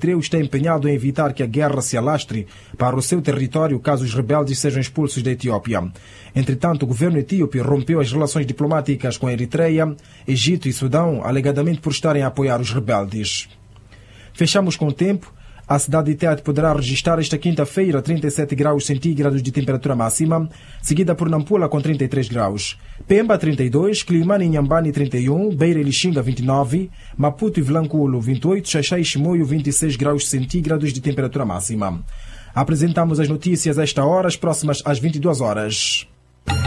Eritreu está empenhado em evitar que a guerra se alastre para o seu território caso os rebeldes sejam expulsos da Etiópia. Entretanto, o governo etíope rompeu as relações diplomáticas com a Eritreia, Egito e Sudão, alegadamente por estarem a apoiar os rebeldes. Fechamos com o tempo. A cidade de Tete poderá registrar esta quinta-feira 37 graus centígrados de temperatura máxima, seguida por Nampula com 33 graus. Pemba 32, Quilimane e Inhambane 31, Beira e Lixinga 29, Maputo e Vilanculo 28, Xaixai e Chimoio 26 graus centígrados de temperatura máxima. Apresentamos as notícias a esta hora, as próximas às 22 horas.